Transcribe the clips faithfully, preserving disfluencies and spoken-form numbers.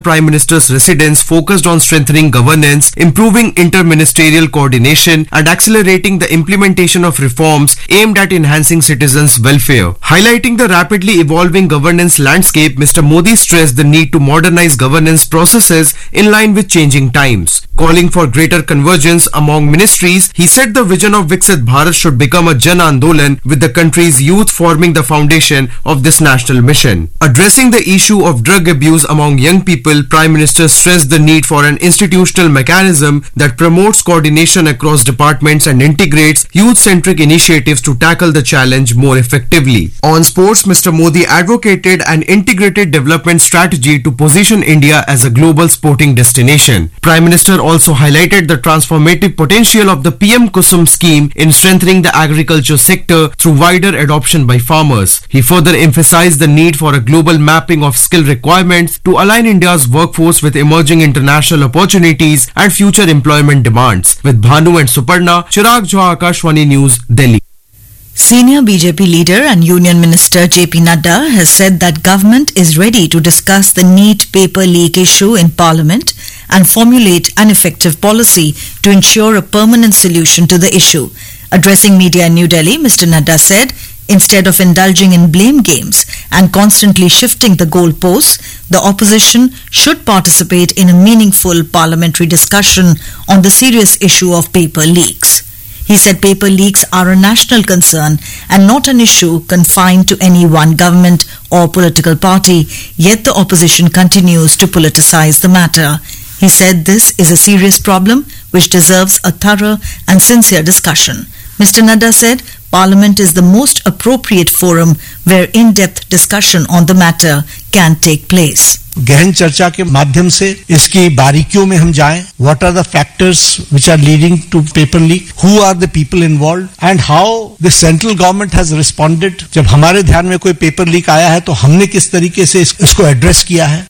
Prime Minister's residence focused on strengthening governance, improving inter-ministerial coordination and accelerating the implementation of reforms aimed at enhancing citizens' welfare. Highlighting the rapidly evolving governance landscape, Mister Modi stressed the need to modernize governance processes in line with changing times. Calling for greater convergence among ministries, he said the vision of Viksit Bharat should become a Jan Andolan, with the country's youth forming the foundation of this national mission. Addressing the issue of drug abuse among young people, Prime Minister stressed the need for an institutional mechanism that promotes coordination across departments and integrates youth-centric initiatives to tackle the challenge more effectively. On sports, Mister Modi advocated an integrated development strategy to position India as a global sporting destination. Prime Minister also highlighted the transformative potential of the P M Kusum scheme in strengthening the agriculture sector through wider adoption by farmers. He further emphasized the need for a global mapping of skill requirements to align India's workforce with emerging international opportunities and future employment demands. With Bhanu and Suparna, Chirag Jha, Akashvani News, Delhi. Senior B J P leader and Union Minister J P Nadda has said that government is ready to discuss the NEET paper leak issue in Parliament and formulate an effective policy to ensure a permanent solution to the issue. Addressing media in New Delhi, Mister Nadda said, instead of indulging in blame games and constantly shifting the goalposts, the opposition should participate in a meaningful parliamentary discussion on the serious issue of paper leaks. He said paper leaks are a national concern and not an issue confined to any one government or political party, yet the opposition continues to politicize the matter. He said this is a serious problem which deserves a thorough and sincere discussion. Mister Nadda said Parliament is the most appropriate forum where in-depth discussion on the matter can take place. गहन चर्चा के माध्यम से इसकी बारीकियों में हम जाएं. What are the factors which are leading to paper leak? Who are the people involved? And how the central government has responded? जब हमारे ध्यान में कोई पेपर लीक आया है तो हमने किस तरीके से इसको एड्रेस किया है?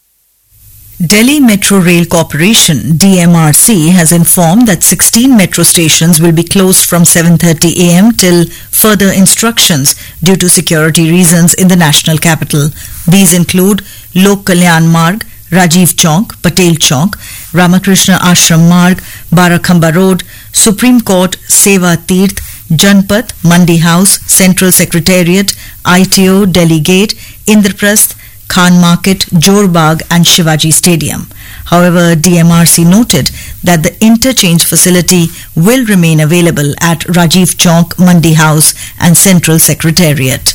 Delhi Metro Rail Corporation D M R C has informed that sixteen metro stations will be closed from seven thirty a m till further instructions due to security reasons in the national capital. These include Lok Kalyan Marg, Rajiv Chowk, Patel Chowk, Ramakrishna Ashram Marg, Barakhamba Road, Supreme Court, Seva Tirth, Janpath, Mandi House, Central Secretariat, I T O, Delhi Gate, Indraprasth, Khan Market, Jorbagh and Shivaji Stadium. However, D M R C noted that the interchange facility will remain available at Rajiv Chowk, Mandi House and Central Secretariat.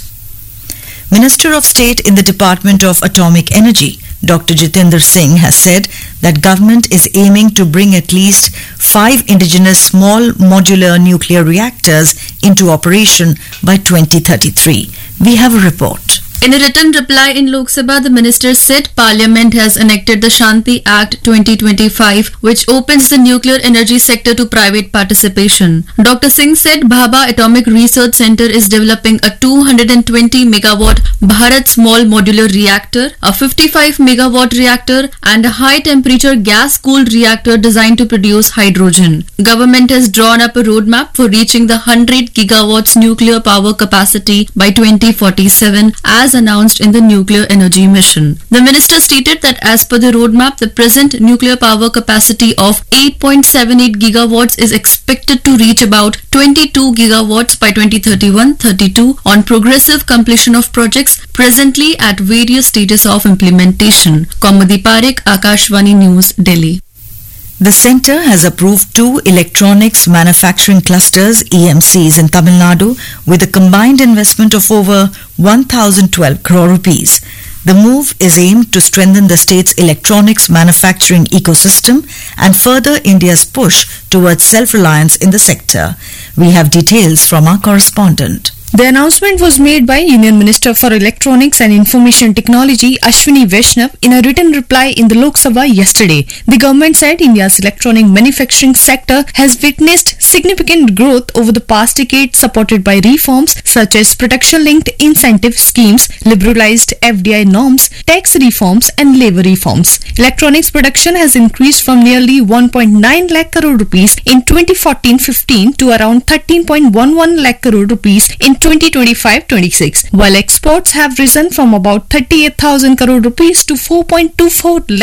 Minister of State in the Department of Atomic Energy, Doctor Jitendra Singh, has said that government is aiming to bring at least five indigenous small modular nuclear reactors into operation by twenty thirty-three. We have a report. In a written reply in Lok Sabha, the minister said Parliament has enacted the Shanti Act twenty twenty-five, which opens the nuclear energy sector to private participation. Doctor Singh said Bhabha Atomic Research Center is developing a two hundred twenty megawatt Bharat Small Modular Reactor, a fifty-five megawatt reactor and a high-temperature gas-cooled reactor designed to produce hydrogen. Government has drawn up a roadmap for reaching the one hundred gigawatts nuclear power capacity by twenty forty-seven as announced in the Nuclear Energy Mission. The minister stated that as per the roadmap, the present nuclear power capacity of eight point seven eight gigawatts is expected to reach about twenty-two gigawatts by twenty thirty-one thirty-two on progressive completion of projects presently at various stages of implementation. Kaumudi Parekh, Akashvani News, Delhi. The centre has approved two electronics manufacturing clusters E M Cs in Tamil Nadu with a combined investment of over one thousand twelve crore rupees. The move is aimed to strengthen the state's electronics manufacturing ecosystem and further India's push towards self-reliance in the sector. We have details from our correspondent. The announcement was made by Union Minister for Electronics and Information Technology Ashwini Vaishnav in a written reply in the Lok Sabha yesterday. The government said India's electronic manufacturing sector has witnessed significant growth over the past decade, supported by reforms such as production-linked incentive schemes, liberalized F D I norms, tax reforms and labour reforms. Electronics production has increased from nearly one point nine lakh crore rupees in twenty fourteen fifteen to around thirteen point one one lakh crore rupees in twenty twenty-five twenty-six, while exports have risen from about thirty-eight thousand crore rupees to four point two four lakh